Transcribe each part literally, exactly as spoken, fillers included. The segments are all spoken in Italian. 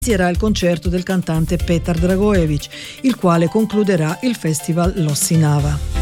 inizierà il concerto del cantante Petar Dragojević, il quale concluderà il festival Lossinava.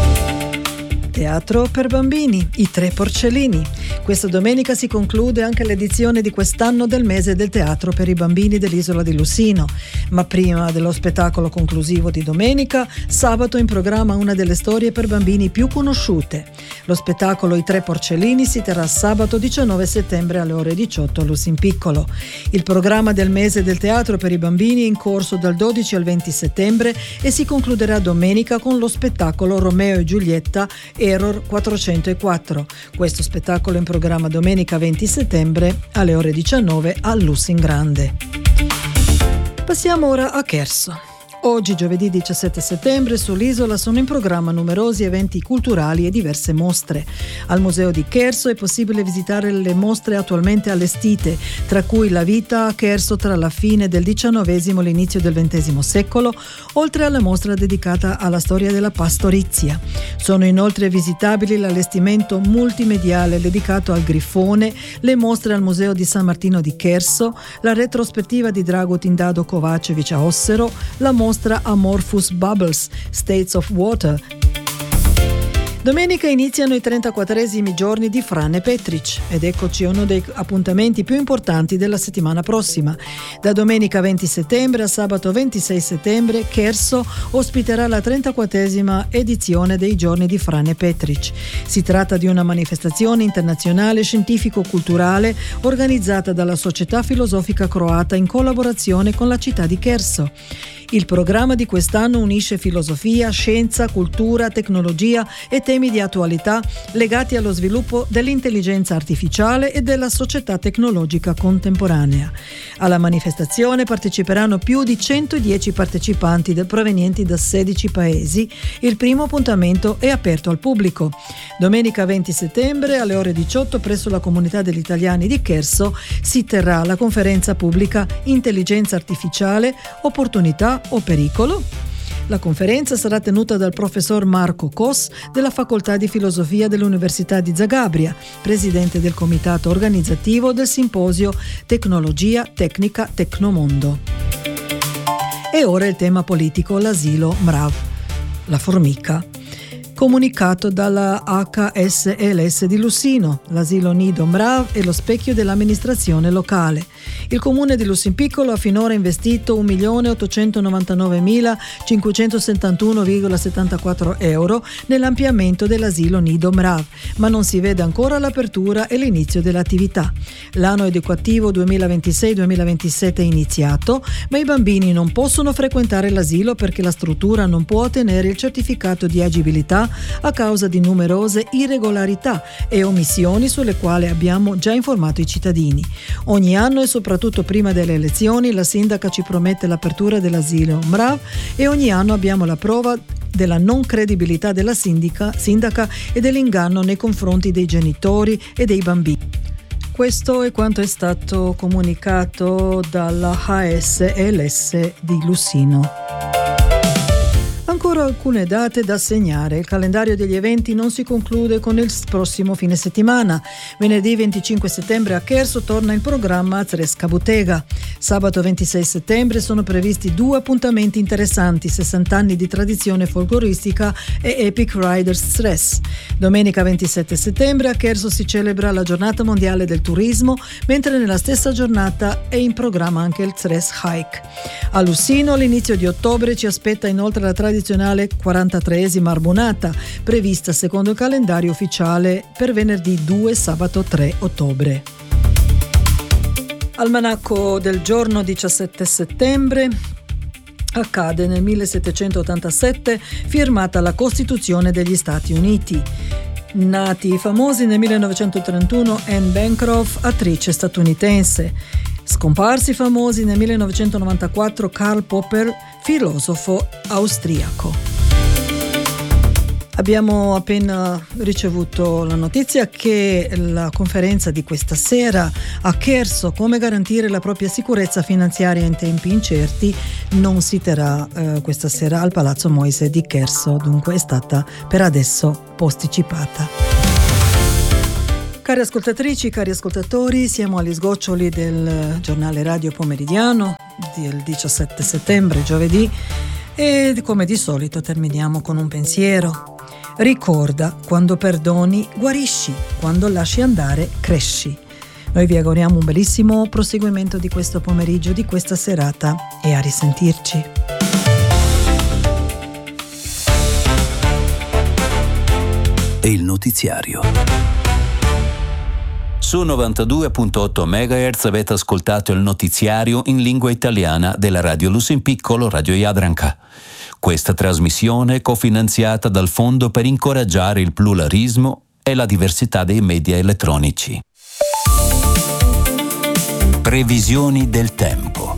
Teatro per bambini, I Tre Porcellini. Questa domenica si conclude anche l'edizione di quest'anno del mese del teatro per i bambini dell'isola di Lussino. Ma prima dello spettacolo conclusivo di domenica, sabato in programma una delle storie per bambini più conosciute. Lo spettacolo I Tre Porcellini si terrà sabato diciannove settembre alle ore diciotto a Lussin Piccolo. Il programma del mese del teatro per i bambini è in corso dal dodici al venti settembre e si concluderà domenica con lo spettacolo Romeo e Giulietta Error quattrocentoquattro. Questo spettacolo è in programma domenica venti settembre alle ore diciannove a Lussin Grande. Passiamo ora a Cherso. Oggi, giovedì diciassette settembre, sull'isola sono in programma numerosi eventi culturali e diverse mostre. Al Museo di Cherso è possibile visitare le mostre attualmente allestite, tra cui la vita a Cherso tra la fine del diciannovesimo e l'inizio del ventesimo secolo, oltre alla mostra dedicata alla storia della pastorizia. Sono inoltre visitabili l'allestimento multimediale dedicato al Grifone, le mostre al Museo di San Martino di Cherso, la retrospettiva di Dragutin Dado Kovačević a Ossero, la mostra Amorphous Bubbles, States of Water. Domenica iniziano i trentaquattresimi giorni di Frane Petric ed eccoci uno dei appuntamenti più importanti della settimana prossima. Da domenica venti settembre a sabato ventisei settembre Cherso ospiterà la trentaquattresima edizione dei giorni di Frane Petric. Si tratta di una manifestazione internazionale scientifico-culturale organizzata dalla Società Filosofica Croata in collaborazione con la città di Cherso. Il programma di quest'anno unisce filosofia, scienza, cultura, tecnologia e temi di attualità legati allo sviluppo dell'intelligenza artificiale e della società tecnologica contemporanea. Alla manifestazione parteciperanno più di centodieci partecipanti provenienti da sedici paesi. Il primo appuntamento è aperto al pubblico. Domenica venti settembre alle ore diciotto presso la comunità degli italiani di Cherso si terrà la conferenza pubblica Intelligenza artificiale, opportunità o pericolo? La conferenza sarà tenuta dal professor Marko Kos della Facoltà di Filosofia dell'Università di Zagabria, presidente del comitato organizzativo del simposio Tecnologia Tecnica Tecnomondo. E ora il tema politico, l'asilo Mrav, la formica. Comunicato dalla H S L S di Lussino, l'asilo Nido Mrav è lo specchio dell'amministrazione locale. Il comune di Lussin Piccolo ha finora investito un milione ottocentonovantanovemilacinquecentosettantuno virgola settantaquattro euro nell'ampliamento dell'asilo Nido Mrav, ma non si vede ancora l'apertura e l'inizio dell'attività. L'anno educativo duemilaventisei duemilaventisette è iniziato, ma i bambini non possono frequentare l'asilo perché la struttura non può ottenere il certificato di agibilità a causa di numerose irregolarità e omissioni sulle quali abbiamo già informato i cittadini. Ogni anno e soprattutto prima delle elezioni la sindaca ci promette l'apertura dell'asilo Mrav e ogni anno abbiamo la prova della non credibilità della sindaca, sindaca e dell'inganno nei confronti dei genitori e dei bambini. Questo è quanto è stato comunicato dalla H S L S di Lussino. Ancora alcune date da segnare. Il calendario degli eventi non si conclude con il prossimo fine settimana. Venerdì venticinque settembre a Cherso torna il programma Zreska Butega. Sabato ventisei settembre sono previsti due appuntamenti interessanti, sessanta anni di tradizione folcloristica e Epic Riders Zres. Domenica ventisette settembre a Cherso si celebra la giornata mondiale del turismo, mentre nella stessa giornata è in programma anche il Zres Hike. A Lussino all'inizio di ottobre ci aspetta inoltre la tradizionale quarantatreesima Arbonata, prevista secondo il calendario ufficiale per venerdì due sabato tre ottobre. Almanacco del giorno diciassette settembre. Accade nel millesettecentottantasette, firmata la Costituzione degli Stati Uniti. Nati famosi nel millenovecentotrentuno Anne Bancroft, attrice statunitense. Scomparsi famosi nel millenovecentonovantaquattro Karl Popper, filosofo austriaco. Abbiamo appena ricevuto la notizia che la conferenza di questa sera a Cherso, come garantire la propria sicurezza finanziaria in tempi incerti, non si terrà eh, questa sera al Palazzo Moise di Cherso, dunque è stata per adesso posticipata. Cari ascoltatrici, cari ascoltatori, siamo agli sgoccioli del giornale radio pomeridiano del diciassette settembre, giovedì, e come di solito terminiamo con un pensiero. Ricorda, quando perdoni guarisci, quando lasci andare cresci. Noi vi auguriamo un bellissimo proseguimento di questo pomeriggio, di questa serata, e a risentirci. E il notiziario. Su novantadue virgola otto megahertz avete ascoltato il notiziario in lingua italiana della Radio Luce in Piccolo, Radio Jadranka. Questa trasmissione è cofinanziata dal Fondo per incoraggiare il pluralismo e la diversità dei media elettronici. Previsioni del tempo.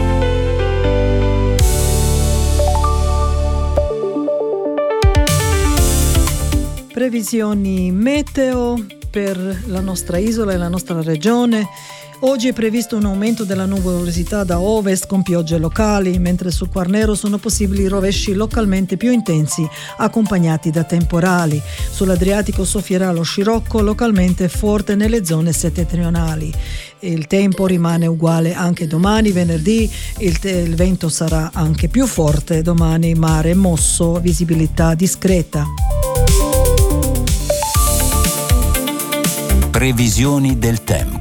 Previsioni meteo per la nostra isola e la nostra regione. Oggi è previsto un aumento della nuvolosità da ovest con piogge locali, mentre sul Quarnero sono possibili rovesci localmente più intensi accompagnati da temporali. Sull'Adriatico soffierà lo scirocco localmente forte nelle zone settentrionali. Il tempo rimane uguale anche domani, venerdì. Il, te- il vento sarà anche più forte domani, mare mosso, visibilità discreta. Previsioni del tempo.